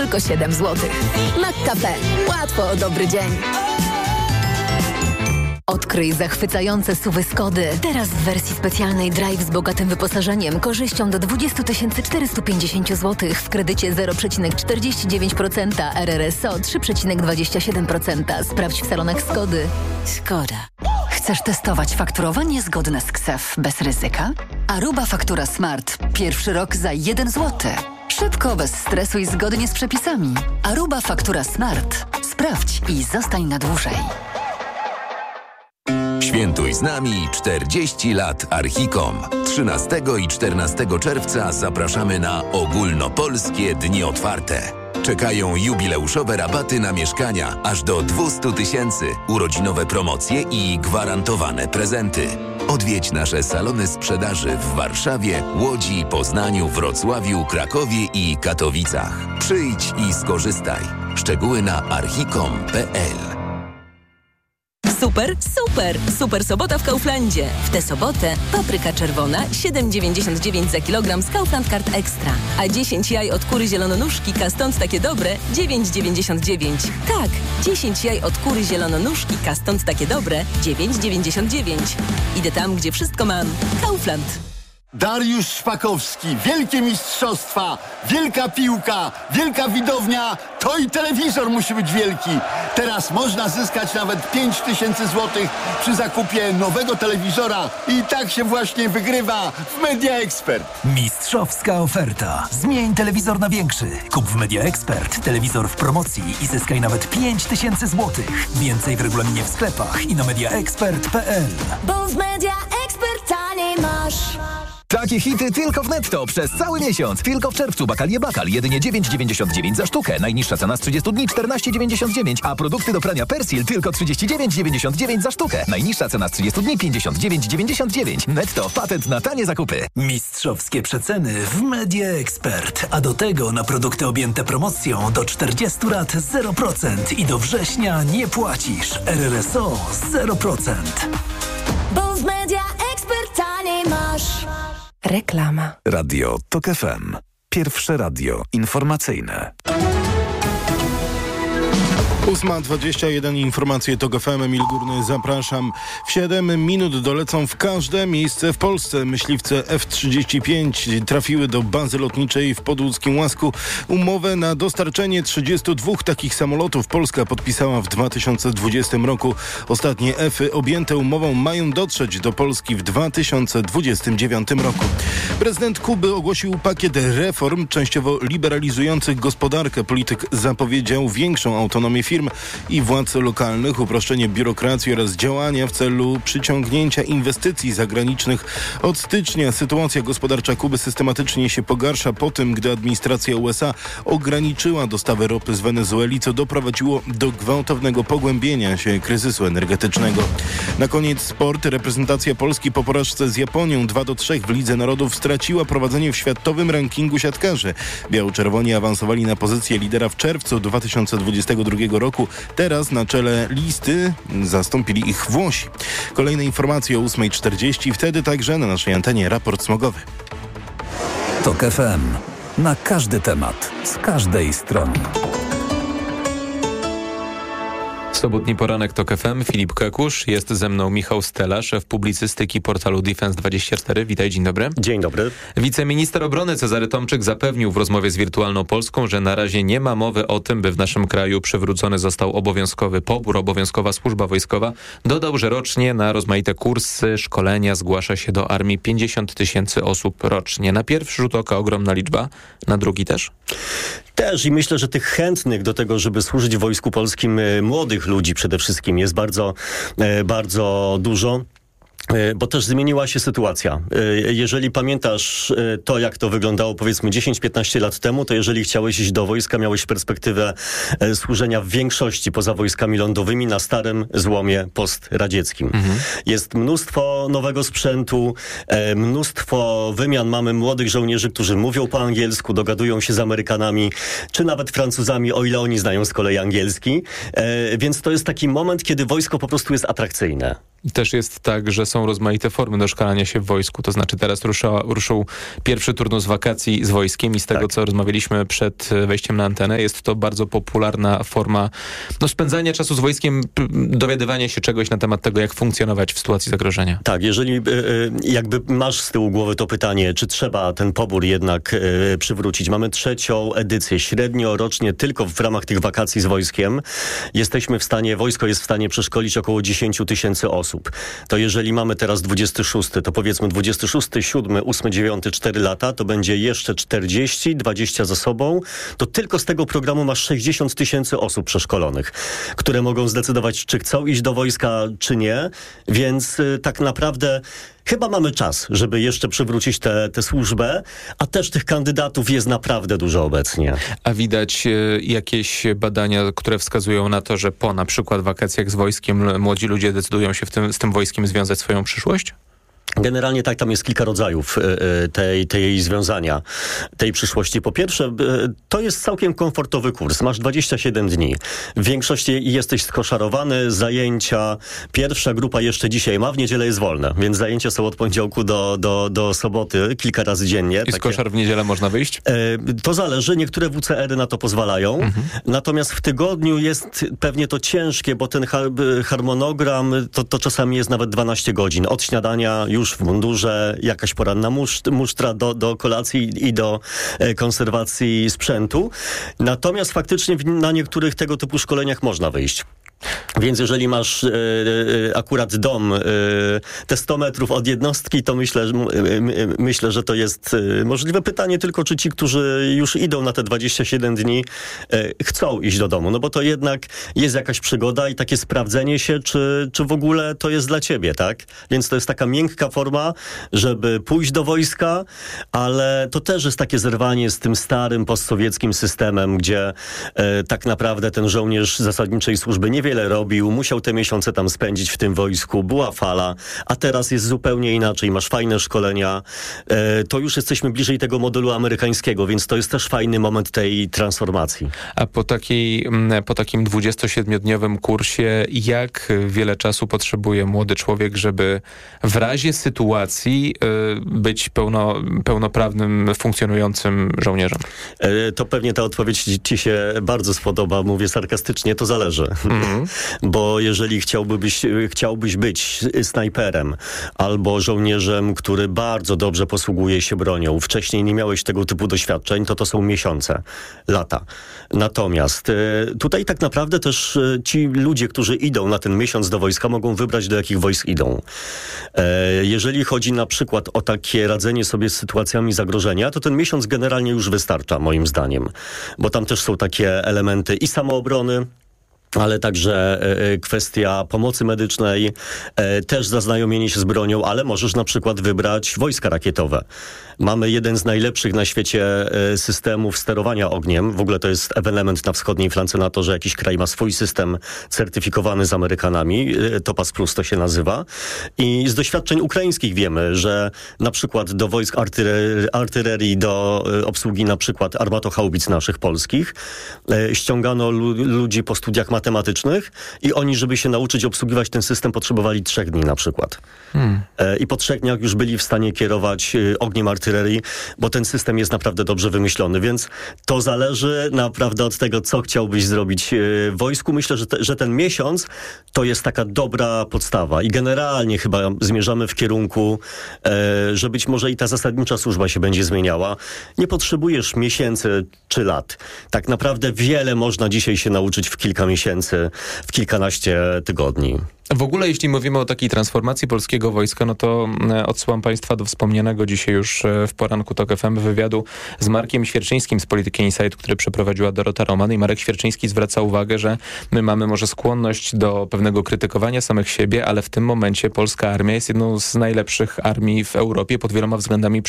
tylko 7 zł. McCafe. Łatwo o dobry dzień. Odkryj zachwycające SUV-y Skody. Teraz w wersji specjalnej Drive z bogatym wyposażeniem, korzyścią do 20 450 zł w kredycie 0,49%, RRSO 3,27%. Sprawdź w salonach Skody. Skoda. Chcesz testować fakturowanie zgodne z KSEF bez ryzyka? Aruba Faktura Smart. Pierwszy rok za 1 zł. Szybko, bez stresu i zgodnie z przepisami. Aruba Faktura Smart. Sprawdź i zostań na dłużej. Świętuj z nami 40 lat Archicom. 13 i 14 czerwca zapraszamy na ogólnopolskie dni otwarte. Czekają jubileuszowe rabaty na mieszkania aż do 200 000, urodzinowe promocje i gwarantowane prezenty. Odwiedź nasze salony sprzedaży w Warszawie, Łodzi, Poznaniu, Wrocławiu, Krakowie i Katowicach. Przyjdź i skorzystaj. Szczegóły na archicom.pl. Super, super! Super sobota w Kauflandzie. W tę sobotę papryka czerwona 7,99 za kilogram z Kaufland Card Extra. A 10 jaj od kury zielononóżki stąd takie dobre 9,99. Tak, 10 jaj od kury zielononóżki stąd takie dobre 9,99. Idę tam, gdzie wszystko mam. Kaufland. Dariusz Szpakowski, wielkie mistrzostwa, wielka piłka, wielka widownia, to i telewizor musi być wielki. Teraz można zyskać nawet 5000 złotych przy zakupie nowego telewizora i tak się właśnie wygrywa w Media Expert. Mistrzowska oferta. Zmień telewizor na większy. Kup w Media Expert telewizor w promocji i zyskaj nawet 5000 złotych. Więcej w regulaminie w sklepach i na mediaexpert.pl. Bo w Media Expert taniej masz. Takie hity tylko w Netto przez cały miesiąc. Tylko w czerwcu Bakalie Bakal jedynie 9,99 za sztukę. Najniższa cena z 30 dni 14,99, a produkty do prania Persil tylko 39,99 za sztukę. Najniższa cena z 30 dni 59,99. Netto, patent na tanie zakupy. Mistrzowskie przeceny w Media Expert. A do tego na produkty objęte promocją do 40 lat 0% i do września nie płacisz. RRSO 0%. Bo w Media Expert taniej masz. Reklama. Radio TOK FM. Pierwsze radio informacyjne. 8:21 informacje TOK FM. Emil Górny, zapraszam. W 7 minut dolecą w każde miejsce w Polsce. Myśliwce F-35 trafiły do bazy lotniczej w podłódzkim Łasku. Umowę na dostarczenie 32 takich samolotów Polska podpisała w 2020 roku. Ostatnie F-y objęte umową mają dotrzeć do Polski w 2029 roku. Prezydent Kuby ogłosił pakiet reform częściowo liberalizujących gospodarkę. Polityk zapowiedział większą autonomię firm i władz lokalnych, uproszczenie biurokracji oraz działania w celu przyciągnięcia inwestycji zagranicznych. Od stycznia sytuacja gospodarcza Kuby systematycznie się pogarsza po tym, gdy administracja USA ograniczyła dostawę ropy z Wenezueli, co doprowadziło do gwałtownego pogłębienia się kryzysu energetycznego. Na koniec sport. Reprezentacja Polski po porażce z Japonią 2-3 w Lidze Narodów straciła prowadzenie w światowym rankingu siatkarzy. Biało-czerwoni awansowali na pozycję lidera w czerwcu 2022 roku. Teraz na czele listy zastąpili ich Włosi. Kolejne informacje o 8:40. Wtedy także na naszej antenie raport smogowy. TOK FM. Na każdy temat, z każdej strony. Sobotni poranek TOK FM, Filip Kekusz, jest ze mną Michał Stela, szef publicystyki portalu Defense24. Witaj, dzień dobry. Dzień dobry. Wiceminister obrony Cezary Tomczyk zapewnił w rozmowie z Wirtualną Polską, że na razie nie ma mowy o tym, by w naszym kraju przywrócony został obowiązkowy pobór, obowiązkowa służba wojskowa. Dodał, że rocznie na rozmaite kursy, szkolenia zgłasza się do armii 50 000 osób rocznie. Na pierwszy rzut oka ogromna liczba, na drugi też? Też i myślę, że tych chętnych do tego, żeby służyć w Wojsku Polskim, młodych ludzi przede wszystkim jest bardzo, bardzo dużo. Bo też zmieniła się sytuacja. Jeżeli pamiętasz to, jak to wyglądało powiedzmy 10-15 lat temu, to jeżeli chciałeś iść do wojska, miałeś perspektywę służenia w większości poza wojskami lądowymi na starym złomie postradzieckim. Jest mnóstwo nowego sprzętu, mnóstwo wymian. Mamy młodych żołnierzy, którzy mówią po angielsku, dogadują się z Amerykanami, czy nawet Francuzami, o ile oni znają z kolei angielski. Więc to jest taki moment, kiedy wojsko po prostu jest atrakcyjne. Też jest tak, że są rozmaite formy doszkalania się w wojsku. To znaczy teraz ruszył pierwszy turnus wakacji z wojskiem i z tego, co rozmawialiśmy przed wejściem na antenę, jest to bardzo popularna forma spędzania czasu z wojskiem, dowiadywania się czegoś na temat tego, jak funkcjonować w sytuacji zagrożenia. Tak, jeżeli jakby masz z tyłu głowy to pytanie, czy trzeba ten pobór jednak przywrócić. Mamy 3. edycję. Średnio rocznie tylko w ramach tych wakacji z wojskiem wojsko jest w stanie przeszkolić około 10 000 osób. To jeżeli mamy teraz 26, to powiedzmy 26, 7, 8, 9, 4 lata, to będzie jeszcze 40, 20 za sobą. To tylko z tego programu masz 60 000 osób przeszkolonych, które mogą zdecydować, czy chcą iść do wojska, czy nie. Więc tak naprawdę chyba mamy czas, żeby jeszcze przywrócić tę służbę, a też tych kandydatów jest naprawdę dużo obecnie. A widać jakieś badania, które wskazują na to, że po na przykład wakacjach z wojskiem młodzi ludzie decydują się z tym wojskiem związać swoją przyszłość? Generalnie tak, tam jest kilka rodzajów tej związania, tej przyszłości. Po pierwsze, to jest całkiem komfortowy kurs. Masz 27 dni. W większości jesteś skoszarowany, zajęcia. Pierwsza grupa jeszcze dzisiaj ma, w niedzielę jest wolne, więc zajęcia są od poniedziałku do soboty, kilka razy dziennie. I z koszar w niedzielę można wyjść? To zależy, niektóre WCR-y na to pozwalają. Natomiast w tygodniu jest pewnie to ciężkie, bo ten harmonogram to czasami jest nawet 12 godzin. Od śniadania już w mundurze, jakaś poranna musztra do kolacji i do konserwacji sprzętu. Natomiast faktycznie na niektórych tego typu szkoleniach można wyjść. Więc jeżeli masz akurat dom te 100 metrów od jednostki, to myślę, że to jest możliwe. Pytanie tylko, czy ci, którzy już idą na te 27 dni, chcą iść do domu. No bo to jednak jest jakaś przygoda i takie sprawdzenie się, czy w ogóle to jest dla ciebie, tak? Więc to jest taka miękka forma, żeby pójść do wojska, ale to też jest takie zerwanie z tym starym postsowieckim systemem, gdzie tak naprawdę ten żołnierz zasadniczej służby niewiele robił, musiał te miesiące tam spędzić w tym wojsku, była fala, a teraz jest zupełnie inaczej, masz fajne szkolenia, to już jesteśmy bliżej tego modelu amerykańskiego, więc to jest też fajny moment tej transformacji. A po takim 27-dniowym kursie, jak wiele czasu potrzebuje młody człowiek, żeby w razie sytuacji być pełnoprawnym, funkcjonującym żołnierzem? To pewnie ta odpowiedź ci się bardzo spodoba, mówię sarkastycznie, to zależy. Bo jeżeli chciałbyś być snajperem albo żołnierzem, który bardzo dobrze posługuje się bronią, wcześniej nie miałeś tego typu doświadczeń, to są miesiące, lata. Natomiast tutaj tak naprawdę też ci ludzie, którzy idą na ten miesiąc do wojska, mogą wybrać, do jakich wojsk idą. Jeżeli chodzi na przykład o takie radzenie sobie z sytuacjami zagrożenia, to ten miesiąc generalnie już wystarcza, moim zdaniem. Bo tam też są takie elementy i samoobrony, ale także kwestia pomocy medycznej, też zaznajomienie się z bronią, ale możesz na przykład wybrać wojska rakietowe. Mamy jeden z najlepszych na świecie systemów sterowania ogniem. W ogóle to jest ewenement na wschodniej flance NATO, że jakiś kraj ma swój system certyfikowany z Amerykanami. Topaz Plus to się nazywa. I z doświadczeń ukraińskich wiemy, że na przykład do wojsk artylerii, do obsługi na przykład armatochaubic naszych polskich ściągano ludzi po studiach matematycznych i oni, żeby się nauczyć obsługiwać ten system, potrzebowali 3 dni na przykład. I po 3 dniach już byli w stanie kierować ogniem artylerii, bo ten system jest naprawdę dobrze wymyślony, więc to zależy naprawdę od tego, co chciałbyś zrobić w wojsku. Myślę, że ten miesiąc to jest taka dobra podstawa i generalnie chyba zmierzamy w kierunku, że być może i ta zasadnicza służba się będzie zmieniała. Nie potrzebujesz miesięcy czy lat. Tak naprawdę wiele można dzisiaj się nauczyć w kilka miesięcy, w kilkanaście tygodni. W ogóle, jeśli mówimy o takiej transformacji polskiego wojska, no to odsyłam Państwa do wspomnianego dzisiaj już w poranku TOK FM wywiadu z Markiem Świerczyńskim z Polityki Insight, który przeprowadziła Dorota Roman. I Marek Świerczyński zwraca uwagę, że my mamy może skłonność do pewnego krytykowania samych siebie, ale w tym momencie polska armia jest jedną z najlepszych armii w Europie. Pod wieloma względami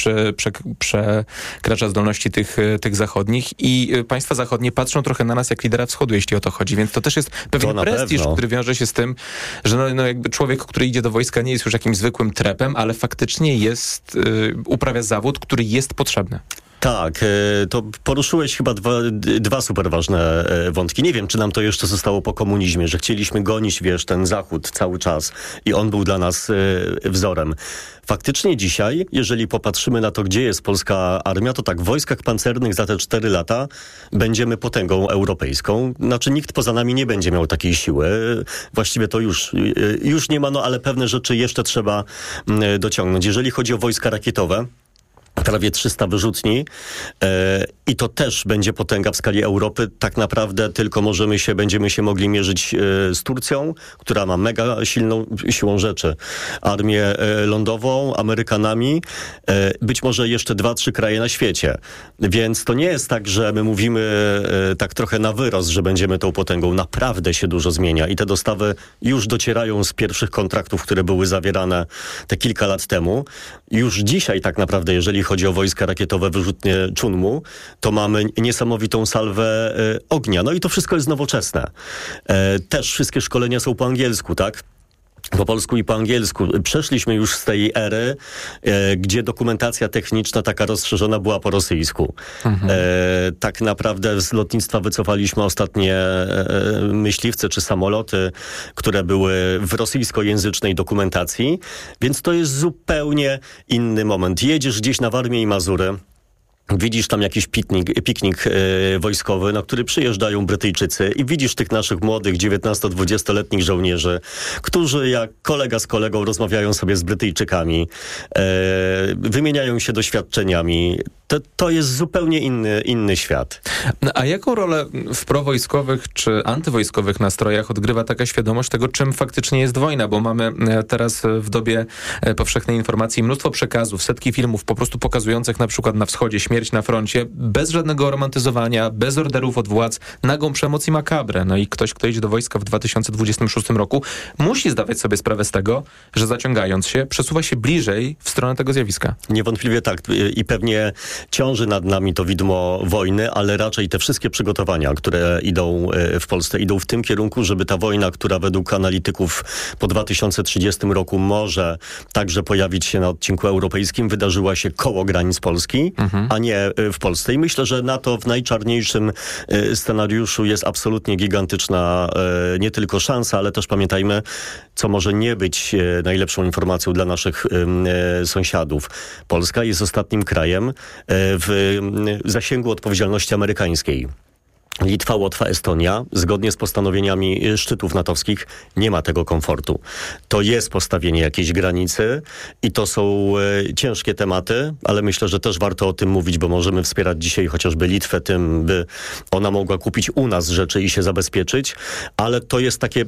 przekracza zdolności tych zachodnich i państwa zachodnie patrzą trochę na nas jak lidera wschodu, jeśli o to chodzi. Więc to też jest pewien prestiż, który wiąże się z tym, że jakby człowiek, który idzie do wojska, nie jest już jakimś zwykłym trepem, ale faktycznie uprawia zawód, który jest potrzebny. Tak, to poruszyłeś chyba dwa super ważne wątki. Nie wiem, czy nam to jeszcze zostało po komunizmie, że chcieliśmy gonić, ten Zachód cały czas i on był dla nas wzorem. Faktycznie dzisiaj, jeżeli popatrzymy na to, gdzie jest polska armia, to tak, w wojskach pancernych za te 4 lata będziemy potęgą europejską. Znaczy nikt poza nami nie będzie miał takiej siły. Właściwie to już nie ma, ale pewne rzeczy jeszcze trzeba dociągnąć. Jeżeli chodzi o wojska rakietowe, prawie 300 wyrzutni i to też będzie potęga w skali Europy. Tak naprawdę tylko będziemy się mogli mierzyć z Turcją, która ma mega silną siłą rzeczy armię lądową, Amerykanami, być może jeszcze 2-3 kraje na świecie. Więc to nie jest tak, że my mówimy tak trochę na wyrost, że będziemy tą potęgą. Naprawdę się dużo zmienia i te dostawy już docierają z pierwszych kontraktów, które były zawierane te kilka lat temu. Już dzisiaj tak naprawdę, jeżeli chodzi o wojska rakietowe, wyrzutnie Chunmu, to mamy niesamowitą salwę ognia. No i to wszystko jest nowoczesne. Też wszystkie szkolenia są po angielsku, tak? Po polsku i po angielsku. Przeszliśmy już z tej ery, gdzie dokumentacja techniczna taka rozszerzona była po rosyjsku. Tak naprawdę z lotnictwa wycofaliśmy ostatnie myśliwce czy samoloty, które były w rosyjskojęzycznej dokumentacji, więc to jest zupełnie inny moment. Jedziesz gdzieś na Warmię i Mazury, widzisz tam jakiś piknik wojskowy, na który przyjeżdżają Brytyjczycy i widzisz tych naszych młodych 19-20-letnich żołnierzy, którzy jak kolega z kolegą rozmawiają sobie z Brytyjczykami, wymieniają się doświadczeniami. To jest zupełnie inny świat. A jaką rolę w prowojskowych czy antywojskowych nastrojach odgrywa taka świadomość tego, czym faktycznie jest wojna? Bo mamy teraz w dobie powszechnej informacji mnóstwo przekazów, setki filmów po prostu pokazujących na przykład na wschodzie śmierć na froncie, bez żadnego romantyzowania, bez orderów od władz, nagą przemoc i makabrę. No i ktoś, kto idzie do wojska w 2026 roku, musi zdawać sobie sprawę z tego, że zaciągając się, przesuwa się bliżej w stronę tego zjawiska. Niewątpliwie tak. I pewnie ciąży nad nami to widmo wojny, ale raczej te wszystkie przygotowania, które idą w Polsce, idą w tym kierunku, żeby ta wojna, która według analityków po 2030 roku może także pojawić się na odcinku europejskim, wydarzyła się koło granic Polski, a nie w Polsce. I myślę, że na to w najczarniejszym scenariuszu jest absolutnie gigantyczna nie tylko szansa, ale też pamiętajmy, co może nie być najlepszą informacją dla naszych sąsiadów. Polska jest ostatnim krajem w zasięgu odpowiedzialności amerykańskiej. Litwa, Łotwa, Estonia, zgodnie z postanowieniami szczytów natowskich, nie ma tego komfortu. To jest postawienie jakiejś granicy i to są ciężkie tematy, ale myślę, że też warto o tym mówić, bo możemy wspierać dzisiaj chociażby Litwę tym, by ona mogła kupić u nas rzeczy i się zabezpieczyć, ale to jest takie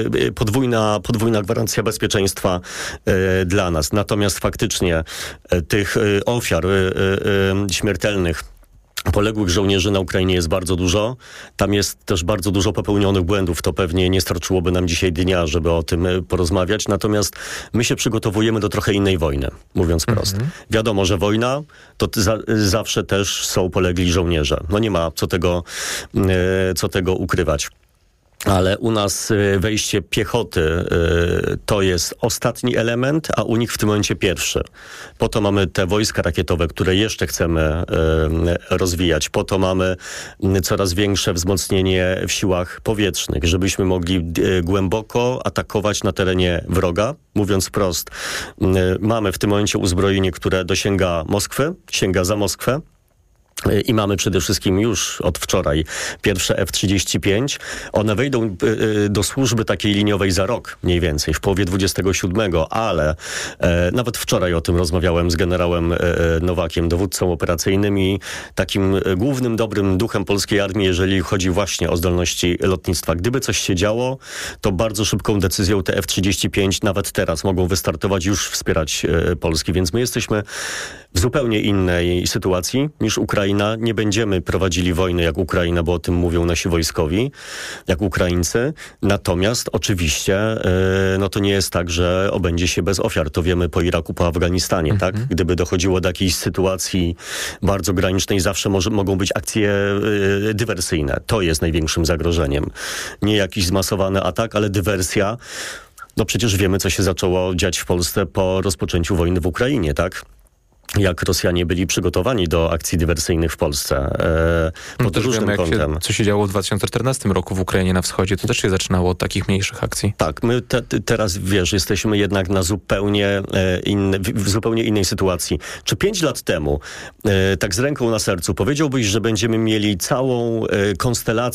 podwójna gwarancja bezpieczeństwa dla nas. Natomiast faktycznie tych ofiar śmiertelnych, poległych żołnierzy na Ukrainie jest bardzo dużo. Tam jest też bardzo dużo popełnionych błędów. To pewnie nie starczyłoby nam dzisiaj dnia, żeby o tym porozmawiać. Natomiast my się przygotowujemy do trochę innej wojny, mówiąc prosto. Wiadomo, że wojna to zawsze też są polegli żołnierze. No nie ma co tego ukrywać. Ale u nas wejście piechoty to jest ostatni element, a u nich w tym momencie pierwszy. Po to mamy te wojska rakietowe, które jeszcze chcemy rozwijać. Po to mamy coraz większe wzmocnienie w siłach powietrznych, żebyśmy mogli głęboko atakować na terenie wroga. Mówiąc wprost, mamy w tym momencie uzbrojenie, które dosięga Moskwy, sięga za Moskwę. I mamy przede wszystkim już od wczoraj pierwsze F-35. One wejdą do służby takiej liniowej za rok mniej więcej, w połowie 27, ale nawet wczoraj o tym rozmawiałem z generałem Nowakiem, dowódcą operacyjnym i takim głównym dobrym duchem polskiej armii, jeżeli chodzi właśnie o zdolności lotnictwa. Gdyby coś się działo, to bardzo szybką decyzją te F-35 nawet teraz mogą wystartować, już wspierać Polski, więc my jesteśmy w zupełnie innej sytuacji niż Ukraina. Nie będziemy prowadzili wojny jak Ukraina, bo o tym mówią nasi wojskowi, jak Ukraińcy. Natomiast oczywiście no to nie jest tak, że obędzie się bez ofiar. To wiemy po Iraku, po Afganistanie, tak? Gdyby dochodziło do jakiejś sytuacji bardzo granicznej, zawsze mogą być akcje dywersyjne. To jest największym zagrożeniem. Nie jakiś zmasowany atak, ale dywersja. No przecież wiemy, co się zaczęło dziać w Polsce po rozpoczęciu wojny w Ukrainie, tak? jak Rosjanie byli przygotowani do akcji dywersyjnych w Polsce. Pod różnym kątem. Co się działo w 2014 roku w Ukrainie na wschodzie, to też się zaczynało od takich mniejszych akcji. Tak, my teraz, jesteśmy jednak na w zupełnie innej sytuacji. Czy 5 lat temu, tak z ręką na sercu, powiedziałbyś, że będziemy mieli całą konstelację